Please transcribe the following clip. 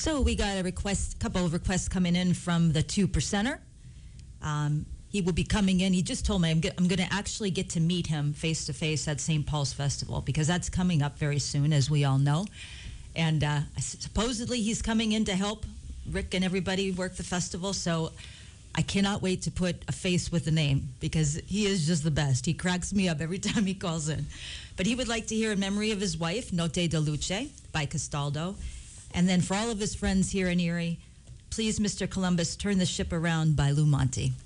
So we got a couple of requests coming in from the 2%er. He will be coming in. He just told me I'm going to actually get to meet him face to face at St. Paul's Festival because that's coming up very soon, as we all know. And supposedly he's coming in to help Rick and everybody work the festival. So I cannot wait to put a face with a name because he is just the best. He cracks me up every time he calls in. But he would like to hear In Memory of His Wife, Notte de Luce by Castaldo. And then for all of his friends here in Erie, please, Mr. Columbus, Turn the Ship Around by Lou Monte.